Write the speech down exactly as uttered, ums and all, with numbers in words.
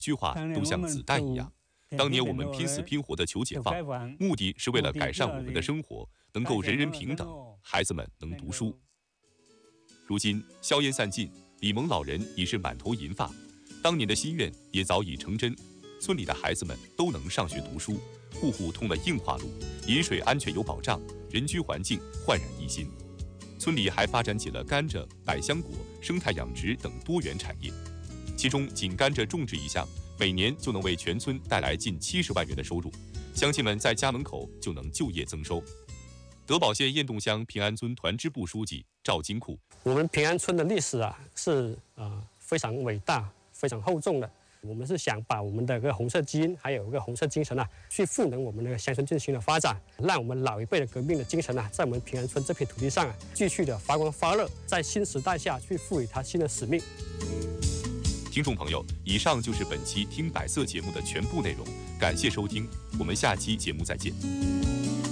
句话都像子弹一样。当年我们拼死拼活的求解放，目的是为了改善我们的生活，能够人人平等，孩子们能读书。如今硝烟散尽，李蒙老人已是满头银发，当年的心愿也早已成真，村里的孩子们都能上学读书，户户通了硬化路，饮水安全有保障，人居环境焕然一新。村里还发展起了甘蔗、百香果、生态养殖等多元产业，其中仅甘蔗种植一项，每年就能为全村带来近七十万元的收入，乡亲们在家门口就能就业增收。德保县堰洞乡平安村团支部书记赵金库： 我们平安村的历史啊，是呃非常伟大、非常厚重的。我们是想把我们的一个红色基因，还有一个红色精神啊，去赋能我们那个乡村振兴的发展，让我们老一辈的革命的精神啊，在我们平安村这片土地上啊，继续的发光发热，在新时代下去赋予它新的使命。 听众朋友，以上就是本期听百色节目的全部内容，感谢收听，我们下期节目再见。